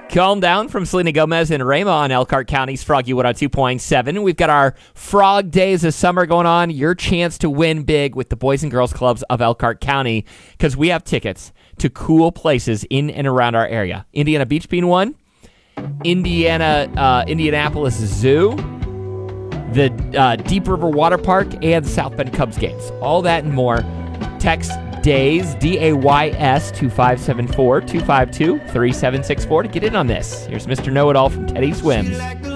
Calm Down from Selena Gomez and Rema on Elkhart County's Froggy 102.7. We've got our Frog Days of Summer going on. Your chance to win big with the Boys and Girls Clubs of Elkhart County because we have tickets to cool places in and around our area. Indiana Beach being one. Indianapolis Zoo. The Deep River Water Park and South Bend Cubs games. All that and more. Text DAYS, DAYS, 2574-252-3764 to get in on this. Here's Mr. Know-It-All from Teddy Swims.